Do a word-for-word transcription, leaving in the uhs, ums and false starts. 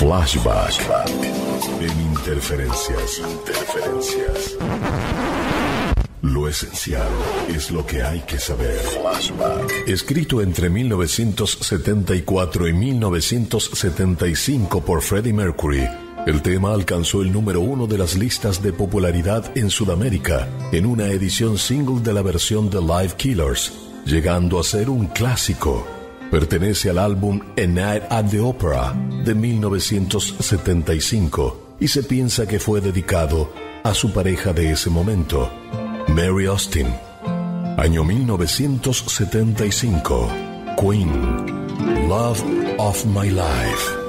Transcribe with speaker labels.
Speaker 1: Flashback. En Interferencias. Interferencias. Lo esencial es lo que hay que saber. Flashback. Escrito entre mil novecientos setenta y cuatro y mil novecientos setenta y cinco por Freddie Mercury, el tema alcanzó el número uno de las listas de popularidad en Sudamérica en una edición single de la versión de Live Killers, llegando a ser un clásico. Pertenece al álbum A Night at the Opera de mil novecientos setenta y cinco y se piensa que fue dedicado a su pareja de ese momento, Mary Austin. Año mil novecientos setenta y cinco. Queen, Love of My Life.